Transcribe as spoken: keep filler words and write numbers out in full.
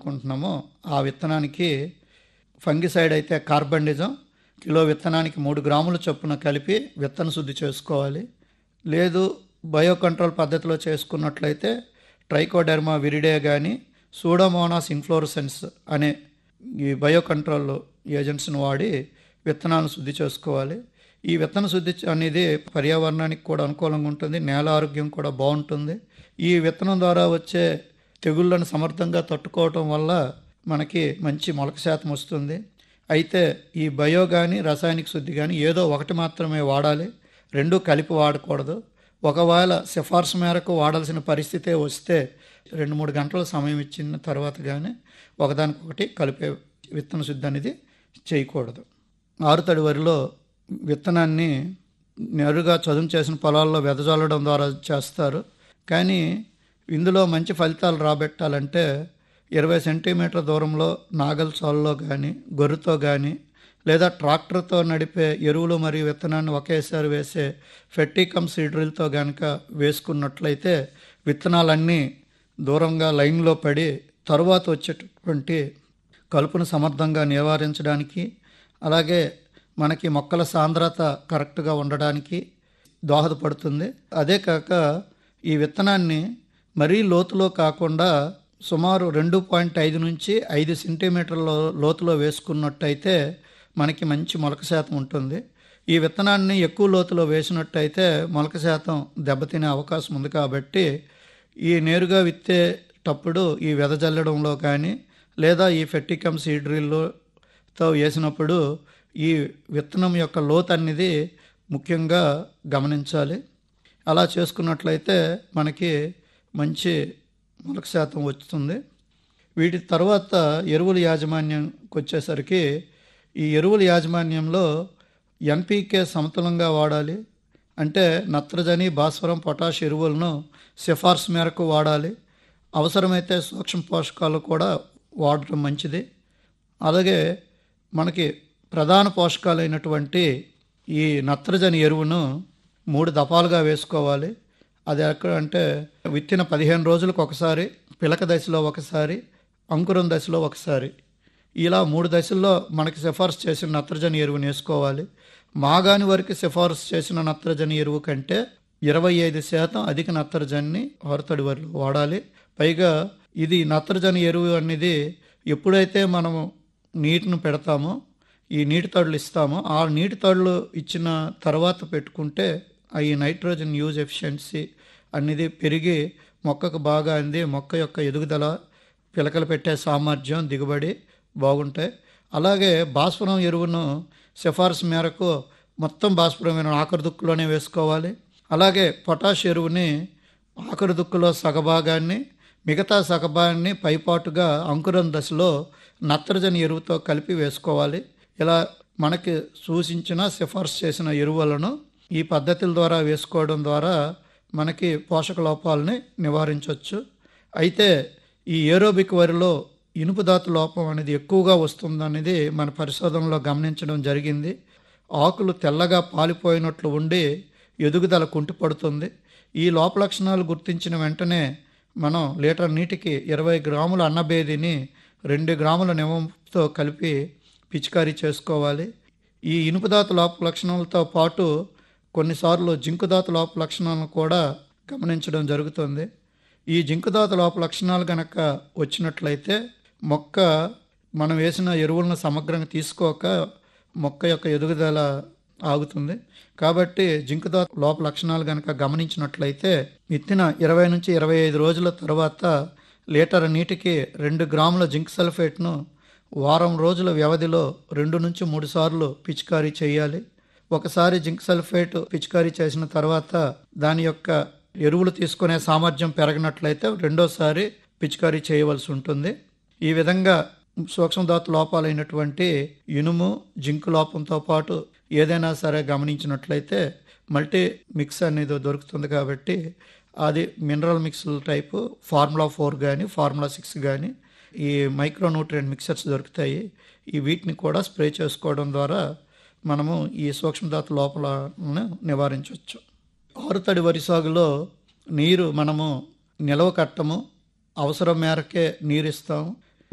వాడుకుంటున్నామో ఆ విత్తనానికి ఫంగిసైడ్ అయితే కార్బండిజం కిలో విత్తనానికి మూడు గ్రాముల చొప్పున కలిపి విత్తన శుద్ధి చేసుకోవాలి. లేదు బయో కంట్రోల్ పద్ధతిలో చేసుకున్నట్లయితే ట్రైకోడెర్మా విరిడే కానీ సూడోమోనాస్ ఇన్ఫ్లోరసెన్స్ అనే ఈ బయో కంట్రోల్ ఏజెంట్స్ని వాడి విత్తనాలను శుద్ధి చేసుకోవాలి. ఈ విత్తన శుద్ధి అనేది పర్యావరణానికి కూడా అనుకూలంగా ఉంటుంది, నేల ఆరోగ్యం కూడా బాగుంటుంది. ఈ విత్తనం ద్వారా వచ్చే తెగుళ్ళను సమర్థంగా తట్టుకోవటం వల్ల మనకి మంచి మొలక శాతం వస్తుంది. అయితే ఈ బయో కానీ రసాయనిక శుద్ధి కానీ ఏదో ఒకటి మాత్రమే వాడాలి, రెండు కలిపి వాడకూడదు. ఒకవేళ సిఫార్సు మేరకు వాడాల్సిన పరిస్థితే వస్తే రెండు మూడు గంటల సమయం ఇచ్చిన తర్వాత కానీ ఒకదానికొకటి కలిపే విత్తన శుద్ధి అనేది చేయకూడదు. ఆరుతడి వరిలో విత్తనాన్ని నేరుగా చదును చేసిన పొలాల్లో వెదజల్లడం ద్వారా చేస్తారు. కానీ ఇందులో మంచి ఫలితాలు రాబెట్టాలంటే ఇరవై సెంటీమీటర్ల దూరంలో నాగల్ సాల్లో కానీ గొర్రెతో కానీ లేదా ట్రాక్టర్తో నడిపే ఎరువులు మరియు విత్తనాన్ని ఒకేసారి వేసే ఫెట్టికమ్ సీడ్రిల్తో కనుక వేసుకున్నట్లయితే విత్తనాలన్నీ దూరంగా లైన్లో పడి తరువాత వచ్చేటటువంటి కలుపును సమర్థంగా నివారించడానికి, అలాగే మనకి మొక్కల సాంద్రత కరెక్ట్గా ఉండడానికి దోహదపడుతుంది. అదే కాక ఈ విత్తనాన్ని మరీ లోతులో కాకుండా సుమారు రెండు పాయింట్ ఐదు నుంచి ఐదు సెంటీమీటర్ల లోతులో వేసుకున్నట్టయితే మనకి మంచి మొలక శాతం ఉంటుంది. ఈ విత్తనాన్ని ఎక్కువ లోతులో వేసినట్టయితే మొలక శాతం దెబ్బతినే అవకాశం ఉంది. కాబట్టి ఈ నేరుగా విత్తేటప్పుడు ఈ వెదజల్లడంలో కానీ లేదా ఈ ఫెట్టికమ్ సీడ్రిల్తో వేసినప్పుడు ఈ విత్తనం యొక్క లోతు అనేది ముఖ్యంగా గమనించాలి. అలా చేసుకున్నట్లయితే మనకి మంచి మొలక శాతం వస్తుంది. వీటి తర్వాత ఎరువుల యాజమాన్యంకి వచ్చేసరికి ఈ ఎరువుల యాజమాన్యంలో ఎన్పీకే సమతులంగా వాడాలి. అంటే నత్రజని, భాస్వరం, పొటాష్ ఎరువులను సిఫార్సు మేరకు వాడాలి. అవసరమైతే సూక్ష్మ పోషకాలు కూడా వాడటం మంచిది. అలాగే మనకి ప్రధాన పోషకాలైనటువంటి ఈ నత్రజని ఎరువును మూడు దఫాలుగా వేసుకోవాలి. అది ఎక్కడ అంటే విత్తిన పదిహేను రోజులకు ఒకసారి, పిలక దశలో ఒకసారి, అంకురం దశలో ఒకసారి, ఇలా మూడు దశల్లో మనకి సిఫార్సు చేసిన నత్రజని ఎరువుని వేసుకోవాలి. మాగాని వరకు సిఫార్సు చేసిన నత్రజని ఎరువు కంటే ఇరవై ఐదు శాతం అధిక నత్రజనిని ఆరుతడి వరిలో వాడాలి. పైగా ఇది నత్రజని ఎరువు అనేది ఎప్పుడైతే మనము నీటిని పెడతామో, ఈ నీటి తడులు ఇస్తామో, ఆ నీటి తడులు ఇచ్చిన తర్వాత పెట్టుకుంటే ఈ నైట్రోజన్ యూజ్ ఎఫిషియన్సీ అనేది పెరిగి మొక్కకు బాగా అంది, మొక్క యొక్క ఎదుగుదల, పిలకలు పెట్టే సామర్థ్యం, దిగుబడి బాగుంటాయి. అలాగే భాస్వరం ఎరువును సిఫార్సు మేరకు మొత్తం భాస్వరం ఆఖరి దుక్కులోనే వేసుకోవాలి. అలాగే పొటాష్ ఎరువుని ఆఖరి దుక్కులో సగభాగాన్ని, మిగతా సగభాగాన్ని పైపాటుగా అంకురం దశలో నత్రజని ఎరువుతో కలిపి వేసుకోవాలి. ఇలా మనకి సూచించిన సిఫార్సు చేసిన ఎరువులను ఈ పద్ధతుల ద్వారా వేసుకోవడం ద్వారా మనకి పోషక లోపాలని నివారించవచ్చు. అయితే ఈ ఏరోబిక్ వరిలో ఇనుపు ధాతు లోపం అనేది ఎక్కువగా వస్తుందనేది మన పరిశోధనలో గమనించడం జరిగింది. ఆకులు తెల్లగా పాలిపోయినట్లు ఉండి ఎదుగుదల కుంటుపడుతుంది. ఈ లోప లక్షణాలు గుర్తించిన వెంటనే మనం లీటర్ నీటికి ఇరవై గ్రాముల అన్నబేదిని రెండు గ్రాముల నిమ్మంతో కలిపి పిచికారీ చేసుకోవాలి. ఈ ఇనుపు ధాతు లోప లక్షణాలతో పాటు కొన్నిసార్లు జింకు ధాతు లోప లక్షణాలను కూడా గమనించడం జరుగుతుంది. ఈ జింకు ధాతు లోప లక్షణాలు కనుక వచ్చినట్లయితే మొక్క మనం వేసిన ఎరువులను సమగ్రంగా తీసుకోక మొక్క యొక్క ఎదుగుదల ఆగుతుంది. కాబట్టి జింకు ధాతు లోప లక్షణాలు కనుక గమనించినట్లయితే విత్తిన ఇరవై నుంచి ఇరవై ఐదు రోజుల తర్వాత లీటర్ నీటికి రెండు గ్రాముల జింక్ సల్ఫేట్ను వారం రోజుల వ్యవధిలో రెండు నుంచి మూడు సార్లు పిచికారీ చేయాలి. ఒకసారి జింక్ సల్ఫేట్ పిచికారీ చేసిన తర్వాత దాని యొక్క ఎరువులు తీసుకునే సామర్థ్యం పెరగనట్లయితే రెండోసారి పిచికారీ చేయవలసి ఉంటుంది. ఈ విధంగా సూక్ష్మధాతు లోపాలైనటువంటి ఇనుము, జింకు లోపంతో పాటు ఏదైనా సరే గమనించినట్లయితే మల్టీ మిక్స్ అనేది దొరుకుతుంది. కాబట్టి అది mineral mix type formula four కానీ ఫార్ములా సిక్స్ కానీ ఈ మైక్రోన్యూట్రియంట్ మిక్సర్స్ దొరుకుతాయి. ఈ వీటిని కూడా స్ప్రే చేసుకోవడం ద్వారా మనము ఈ సూక్ష్మధాతు లోపాలను నివారించవచ్చు. ఆరుతడి వరి సాగులో నీరు మనము నిలవ కట్టము, అవసరం మేరకే నీరు ఇస్తాము.